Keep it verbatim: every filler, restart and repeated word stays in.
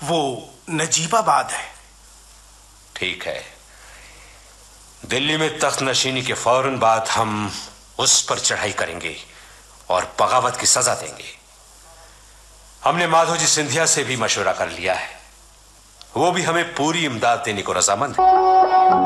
वो नजीबाबाद है। ठीक है, दिल्ली में तख्त नशीनी के फौरन बाद हम उस पर चढ़ाई करेंगे और बगावत की सजा देंगे। हमने माधोजी सिंधिया से भी मशवरा कर लिया है, वो भी हमें पूरी इमदाद देने को रजामंद है।